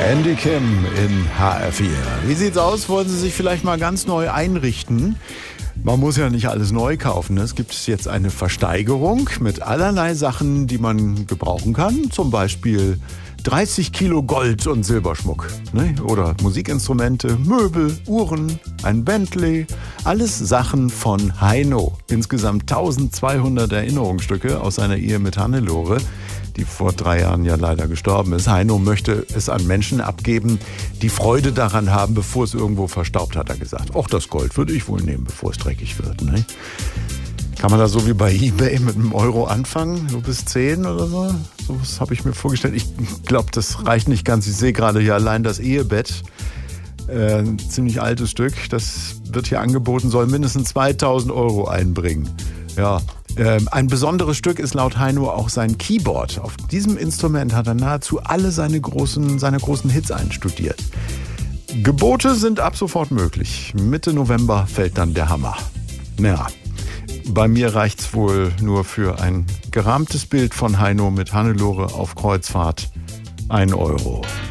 Andy Kim in HR4. Wie sieht's aus? Wollen Sie sich vielleicht mal ganz neu einrichten? Man muss ja nicht alles neu kaufen. Es gibt jetzt eine Versteigerung mit allerlei Sachen, die man gebrauchen kann. Zum Beispiel 30 Kilo Gold- und Silberschmuck. Ne? Oder Musikinstrumente, Möbel, Uhren, ein Bentley. Alles Sachen von Heino. Insgesamt 1200 Erinnerungsstücke aus seiner Ehe mit Hannelore, die vor 3 Jahren ja leider gestorben ist. Heino möchte es an Menschen abgeben, die Freude daran haben, bevor es irgendwo verstaubt, hat er gesagt. Auch das Gold würde ich wohl nehmen, bevor es dreckig wird. Ne? Kann man da so wie bei eBay mit einem Euro anfangen, so bis 10 oder so? So was habe ich mir vorgestellt. Ich glaube, das reicht nicht ganz. Ich sehe gerade hier allein das Ehebett. Ein ziemlich altes Stück. Das wird hier angeboten, soll mindestens 2000 Euro einbringen. Ja. Ein besonderes Stück ist laut Heino auch sein Keyboard. Auf diesem Instrument hat er nahezu alle seine großen Hits einstudiert. Gebote sind ab sofort möglich. Mitte November fällt dann der Hammer. Ja, bei mir reicht's wohl nur für ein gerahmtes Bild von Heino mit Hannelore auf Kreuzfahrt 1 Euro.